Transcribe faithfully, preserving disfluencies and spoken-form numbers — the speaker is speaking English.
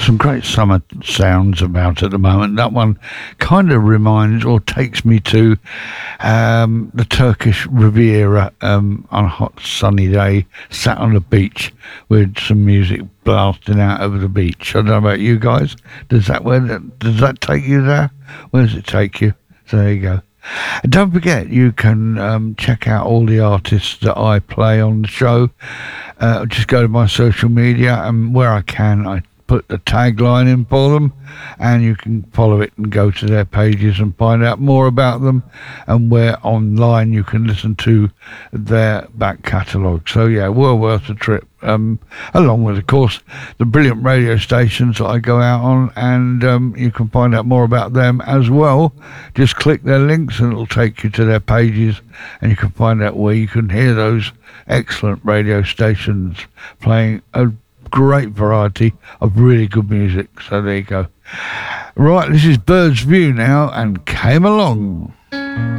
some great summer sounds about at the moment. That one kind of reminds or takes me to um, the Turkish Riviera um, on a hot sunny day, sat on the beach with some music blasting out over the beach. I don't know about you guys. Does that where does that take you there? Where does it take you? So there you go. And don't forget, you can um, check out all the artists that I play on the show. Uh, just go to my social media, and where I can, I put the tagline in for them, and you can follow it and go to their pages and find out more about them, and where online you can listen to their back catalogue. So yeah, well worth the trip, um, along with, of course, the brilliant radio stations that I go out on, and um, you can find out more about them as well. Just click their links and it'll take you to their pages, and you can find out where you can hear those excellent radio stations playing a great variety of really good music. So there you go. Right, this is Bird's View now, and Came Along.